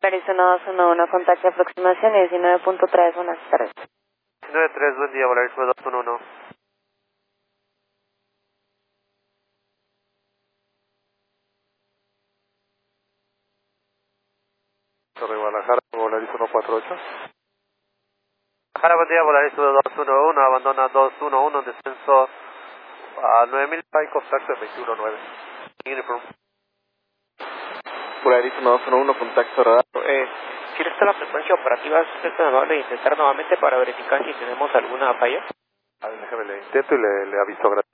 Arizona 211, contacto aproximación 19.3, buenas tardes. 19.3, buen día, Volaris 211. Torre Guadalajara, Volaris 148. Guadalajara, buen día, Volaris 211, abandona 211, descenso a 9000, hay contacto en 21.9. Uniform. Volaris 211, contacto radar. Si está la frecuencia operativa, ¿es tan amable de intentar nuevamente para verificar si tenemos alguna falla? A ver, déjame le intento y le aviso, gracias.